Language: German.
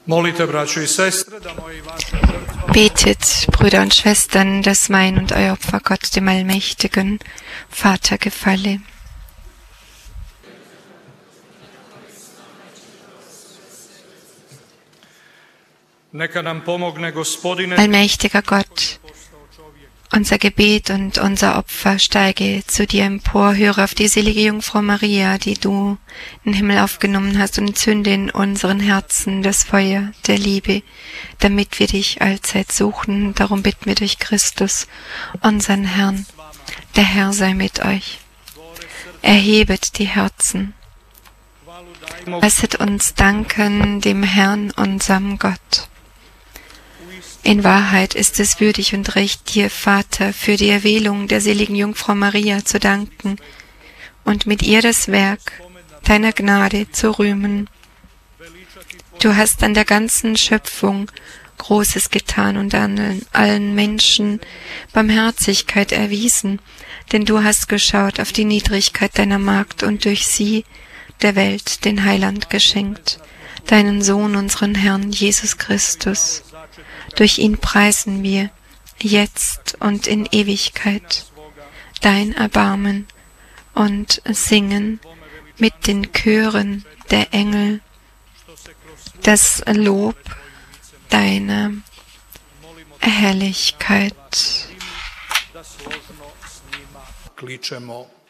Betet, Brüder und Schwestern, dass mein und euer Opfer Gott, dem allmächtigen Vater, gefalle. Allmächtiger Gott, unser Gebet und unser Opfer steige zu dir empor, höre auf die selige Jungfrau Maria, die du in den Himmel aufgenommen hast, und entzünde in unseren Herzen das Feuer der Liebe, damit wir dich allzeit suchen. Darum bitten wir durch Christus, unseren Herrn. Der Herr sei mit euch. Erhebet die Herzen. Lasset uns danken dem Herrn, unserem Gott. In Wahrheit ist es würdig und recht, dir, Vater, für die Erwählung der seligen Jungfrau Maria zu danken und mit ihr das Werk deiner Gnade zu rühmen. Du hast an der ganzen Schöpfung Großes getan und an allen Menschen Barmherzigkeit erwiesen, denn du hast geschaut auf die Niedrigkeit deiner Magd und durch sie der Welt den Heiland geschenkt, deinen Sohn, unseren Herrn Jesus Christus. Durch ihn preisen wir, jetzt und in Ewigkeit, dein Erbarmen und singen mit den Chören der Engel das Lob deiner Herrlichkeit. Kličemo